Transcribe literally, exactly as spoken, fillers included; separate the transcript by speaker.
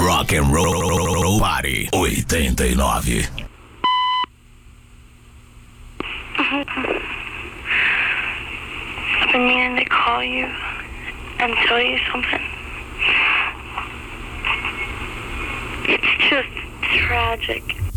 Speaker 1: Rock and Roll Party oitenta e nove.
Speaker 2: I've been meaning to call you and tell you something. It's just tragic.